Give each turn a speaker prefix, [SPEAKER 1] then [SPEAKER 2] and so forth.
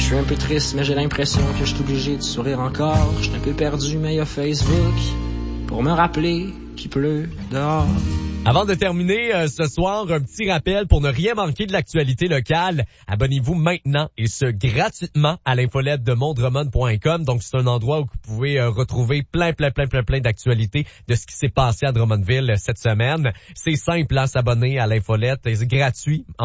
[SPEAKER 1] suis un peu triste, mais j'ai l'impression que je suis obligé de sourire encore. Je suis un peu perdu, mais il y a Facebook pour me rappeler qu'il pleut dehors.
[SPEAKER 2] Avant de terminer ce soir, un petit rappel pour ne rien manquer de l'actualité locale. Abonnez-vous maintenant et ce gratuitement à l'infolette de mondremont.com. Donc c'est un endroit où vous pouvez retrouver plein d'actualités de ce qui s'est passé à Drummondville cette semaine. C'est simple, s'abonner à l'infolette, c'est gratuit.